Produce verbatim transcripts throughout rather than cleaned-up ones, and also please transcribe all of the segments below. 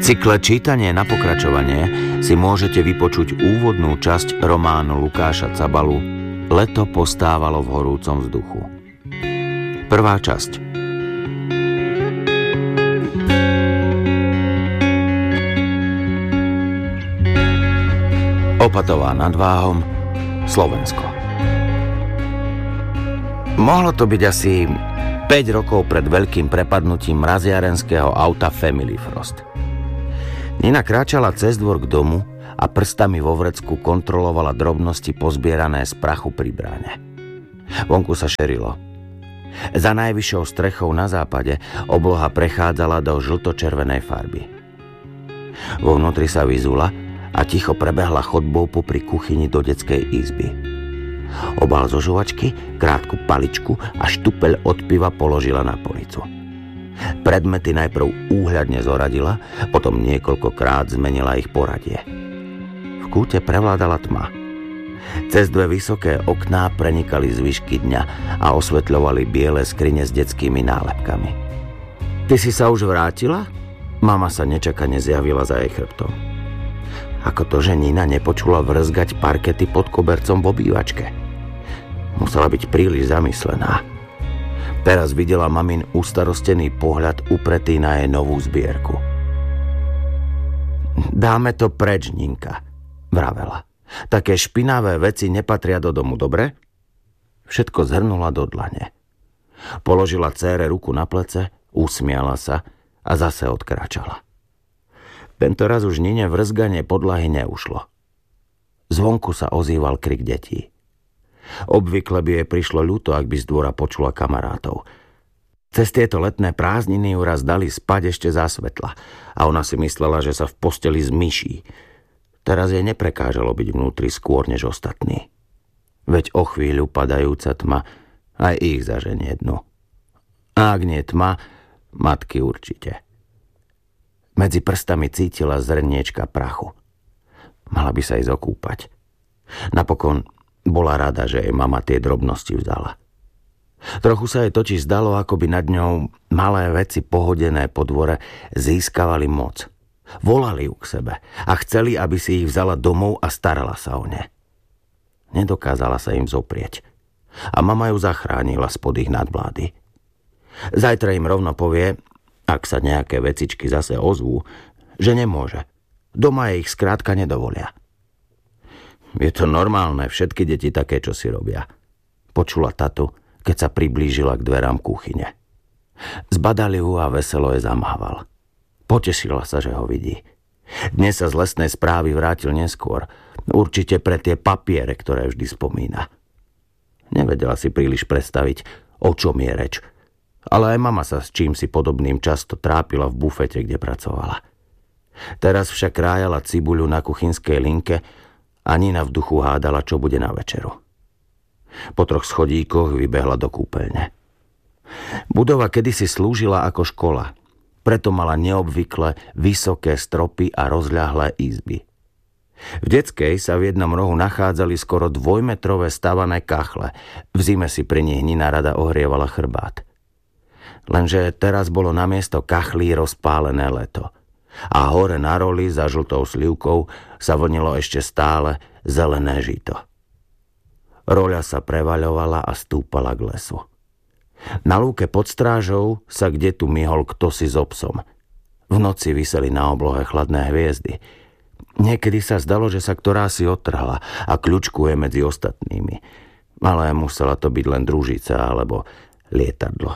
cykle Čítanie na pokračovanie si môžete vypočuť úvodnú časť románu Lukáša Cabalu Leto postávalo v horúcom vzduchu. Prvá časť. Opatová nad Váhom, Slovensko. Mohlo to byť asi päť rokov pred veľkým prepadnutím mraziarenského auta Family Frost. Nina kráčala cez dvor k domu a prstami vo vrecku kontrolovala drobnosti pozbierané z prachu pri bráne. Vonku sa šerilo. Za najvyššou strechou na západe obloha prechádzala do žlto-červenej farby. Vo vnútri sa vyzula a ticho prebehla chodbou popri kuchyni do detskej izby. Obal zo žuvačky, krátku paličku a štupeľ od piva položila na policu. Predmety najprv úhľadne zoradila, potom niekoľkokrát zmenila ich poradie. V kúte prevládala tma. Cez dve vysoké okná prenikali zvyšky dňa a osvetľovali biele skrine s detskými nálepkami. Ty si sa už vrátila? Mama sa nečakane zjavila za jej chrbtom. Ako to, že Nina nepočula vrzgať parkety pod kobercom v obývačke? Musela byť príliš zamyslená. Teraz videla mamin ustarostený pohľad upretý na jej novú zbierku. Dáme to preč, Ninka, vravela. Také špinavé veci nepatria do domu, dobre? Všetko zhrnula do dlane. Položila dcére ruku na plece, usmiala sa a zase odkráčala. Tento raz už Nine vrzganie podlahy neušlo. Zvonku sa ozýval krik detí. Obvykle by jej prišlo ľúto, ak by z dvora počula kamarátov. Cez tieto letné prázdniny ju raz dali spať ešte za svetla a ona si myslela, že sa v posteli zmyší. Teraz jej neprekážalo byť vnútri skôr než ostatní. Veď o chvíľu padajúca tma aj ich zaženie dnu. A ak nie tma, matky určite. Medzi prstami cítila zrniečka prachu. Mala by sa ísť okúpať. Napokon bola rada, že jej mama tie drobnosti vzala. Trochu sa jej totiž zdalo, ako by nad ňou malé veci pohodené po dvore získavali moc. Volali ju k sebe a chceli, aby si ich vzala domov a starala sa o ne. Nedokázala sa im zoprieť a mama ju zachránila spod ich nadvlády. Zajtra im rovno povie, ak sa nejaké vecičky zase ozvú, že nemôže. Doma ich skrátka nedovolia. Je to normálne, všetky deti také, čo si robia. Počula tatu, keď sa priblížila k dverám kuchyne. Zbadali ju a veselo je zamával. Potešila sa, že ho vidí. Dnes sa z lesnej správy vrátil neskôr. Určite pre tie papiere, ktoré vždy spomína. Nevedela si príliš predstaviť, o čom je reč. Ale aj mama sa s čímsi podobným často trápila v bufete, kde pracovala. Teraz však krájala cibuľu na kuchynskej linke a Nina v duchu hádala, čo bude na večeru. Po troch schodíkoch vybehla do kúpeľne. Budova kedysi slúžila ako škola, preto mala neobvykle vysoké stropy a rozľahlé izby. V detskej sa v jednom rohu nachádzali skoro dvojmetrové stavané kachle. V zime si pri nich Nina rada ohrievala chrbát. Lenže teraz bolo namiesto kachlí rozpálené leto. A hore na roli za žltou slivkou sa vlnilo ešte stále zelené žito. Roľa sa prevaľovala a stúpala k lesu. Na lúke pod strážou sa kde tu myhol kdosi s obsom. V noci viseli na oblohe chladné hviezdy. Niekedy sa zdalo, že sa ktorá si odtrhla a kľučkuje medzi ostatnými. Ale musela to byť len družica alebo lietadlo.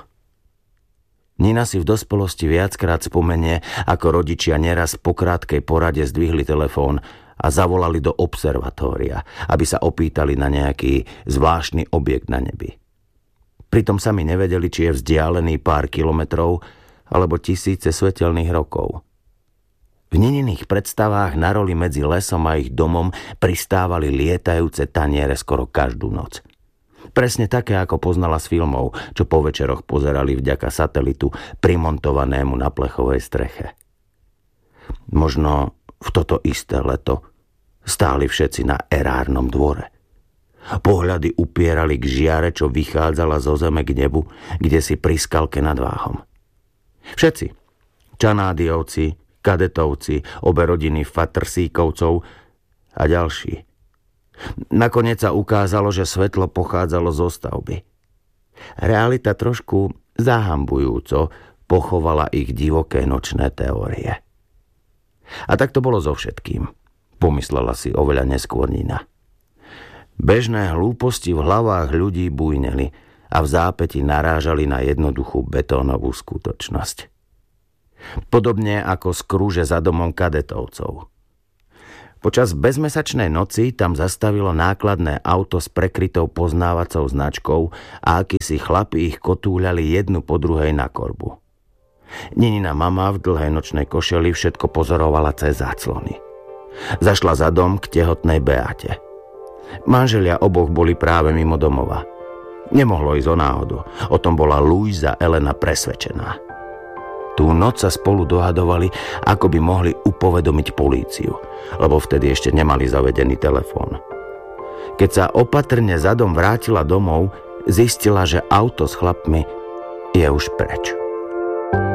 Nina si v dospelosti viackrát spomenie, ako rodičia neraz po krátkej porade zdvihli telefón a zavolali do observatória, aby sa opýtali na nejaký zvláštny objekt na nebi. Pritom sami nevedeli, či je vzdialený pár kilometrov alebo tisíce svetelných rokov. V Nininých predstavách na roli medzi lesom a ich domom pristávali lietajúce taniere skoro každú noc. Presne také, ako poznala z filmov, čo po večeroch pozerali vďaka satelitu primontovanému na plechovej streche. Možno v toto isté leto stáli všetci na erárnom dvore. Pohľady upierali k žiare, čo vychádzala zo zeme k nebu, kde si pri skalke nad Váhom. Všetci, Čanádiovci, kadetovci, obe rodiny Fatrsíkovcov a ďalší. Nakoniec sa ukázalo, že svetlo pochádzalo zo stavby. Realita trošku zahambujúco pochovala ich divoké nočné teórie. A tak to bolo so všetkým, pomyslela si oveľa neskôr Nina. Bežné hlúposti v hlavách ľudí bujneli a v zápäti narážali na jednoduchú betónovú skutočnosť. Podobne ako z krúže za domom kadetovcov. Počas bezmesačnej noci tam zastavilo nákladné auto s prekrytou poznávacou značkou a akísi chlapi ich kotúľali jednu po druhej na korbu. Ninina mama v dlhej nočnej košeli všetko pozorovala cez záclony. Zašla za dom k tehotnej Beate. Manželia oboch boli práve mimo domova. Nemohlo ísť o náhodu. O tom bola Luisa Elena presvedčená. Tú noc sa spolu dohadovali, ako by mohli upovedomiť políciu, lebo vtedy ešte nemali zavedený telefón. Keď sa opatrne za dom vrátila domov, zistila, že auto s chlapmi je už preč.